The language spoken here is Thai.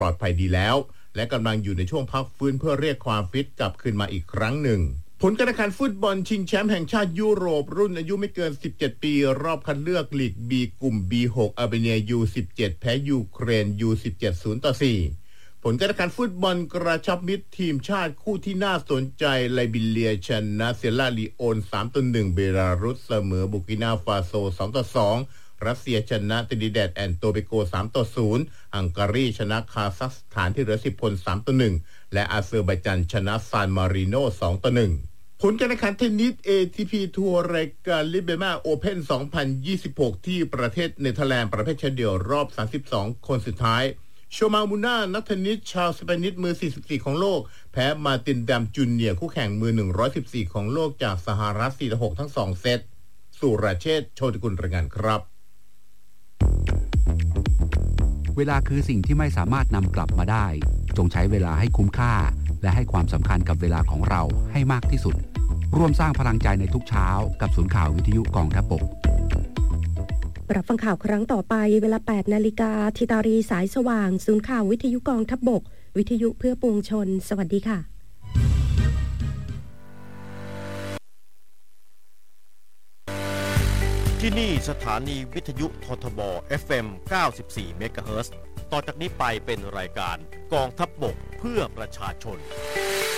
ปลอดภัยดีแล้วและกำลังอยู่ในช่วงพักฟื้นเพื่อเรียกความฟิตกลับคืนมาอีกครั้งหนึ่งผลการแข่งขันฟุตบอลชิงแชมป์แห่งชาติยุโรปรุ่นอายุไม่เกิน17ปีรอบคัดเลือกลีก B กลุ่ม B6 อาร์เมเนีย U17 แพ้ยูเครน U17 0-4ผลการแข่งขันฟุตบอลกระชับมิตรทีมชาติคู่ที่น่าสนใจไลบีเรียชนะเซราลีโอน 3-1 เบลารุสเสมอบูกินาฟาโซ 2-2 รัสเซียชนะตรินิแดดแอนด์โตเบโก 3-0 ฮังการีชนะคาซัคสถานที่เหลือ10 คน 3-1 และอาเซอร์ไบจานชนะซานมาริโน 2-1 ผลการแข่งขันเทนนิส ATP ทัวร์รายการลิเบมาโอเพ่น 2026 ที่ประเทศเนเธอร์แลนด์ประเภทชายเดี่ยวรอบ 32 คนสุดท้ายโชมามูน่านักเทนนิสชาวสเปนิสมือ 44 ของโลกแพ้มาตินดัมจูเนียร์คู่แข่งมือ 114 ของโลกจากสหรัฐ 4-6 ทั้ง 2 เซตสุรเชษฐ์ โชติกุลรายงานครับเวลาคือสิ่งที่ไม่สามารถนำกลับมาได้จงใช้เวลาให้คุ้มค่าและให้ความสำคัญกับเวลาของเราให้มากที่สุดร่วมสร้างพลังใจในทุกเช้ากับศูนย์ข่าววิทยุกองทัพบกรับฟังข่าวครั้งต่อไปเวลา 8 นาฬิกาทิตารีสายสว่างศูนย์ข่าววิทยุกองทัพบกวิทยุเพื่อปวงชนสวัสดีค่ะที่นี่สถานีวิทยุททบ FM 94 เมกะเฮิรตซ์ต่อจากนี้ไปเป็นรายการกองทัพบกเพื่อประชาชน